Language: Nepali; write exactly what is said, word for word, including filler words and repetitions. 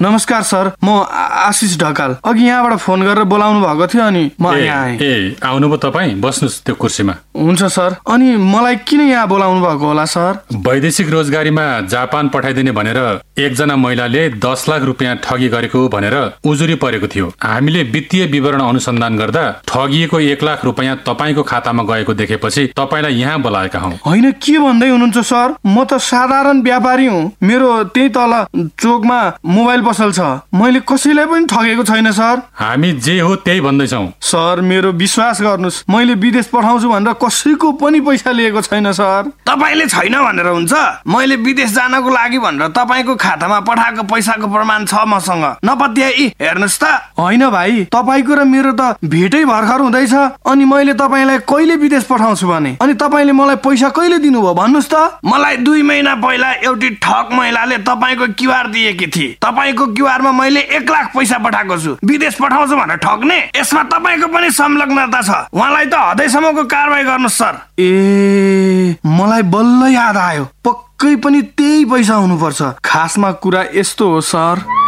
नमस्कार सर, म आशिष ढकाल। अघि यहाँबाट फोन गरेर बोलाउनु भएको थियो अनि म यहाँ आएँ। ए आउनुभयो तपाईँ, बस्नुहोस् त्यो कुर्सीमा। हुन्छ सर। अनि मलाई किन यहाँ बोलाउनु भएको होला सर? वैदेशिक रोजगारीमा जापान पठाइदिने भनेर एकजना महिलाले दस लाख रुपियाँ ठगी गरेको भनेर उजुरी परेको थियो। हामीले वित्तीय विवरण अनुसन्धान गर्दा ठगिएको एक लाख रुपियाँ तपाईँको खातामा गएको देखेपछि तपाईँलाई यहाँ बोलाएका हौ। होइन, के भन्दै हुनुहुन्छ सर? म त साधारण व्यापारी हुँ। मेरो त्यही तल चोकमा मोबाइल पसल छ। मैले कसैलाई पनि ठगेको छैन सर। हामी जे हो त्यही भन्दैछौँ सर। मेरो विश्वास गर्नुहोस्, मैले विदेश पठाउँछु भनेर कसैको पनि पैसा लिएको छैन सर। तपाईँले छैन भनेर हुन्छ? मैले विदेश जानको लागि भनेर तपाईँको खातामा पठाएको पैसाको प्रमाण छ मसँग। नपत्याई हेर्नुहोस् त। होइन भाइ, तपाईँको र मेरो त भेटै भर्खर हुँदैछ। अनि मैले तपाईँलाई कहिले विदेश पठाउँछु भने अनि तपाईँले मलाई पैसा कहिले दिनुभयो भन्नुहोस् त? मलाई दुई महिना पहिला एउटी ठग महिलाले तपाईँको क्युआर दिएकी थिए। तपाईँको क्युआरमा मैले एक लाख पैसा पठाएको छु। विदेश पठाउँछु भनेर ठग्ने, यसमा तपाईँको पनि संलग्नता छ। उहाँलाई त हदैसम्मको कारवाही गर्नुहोस् सर। ए, मलाई बल्ल याद आयो, पक्कै पनि त्यही पैसा हुनुपर्छ। खासमा कुरा यस्तो हो सर।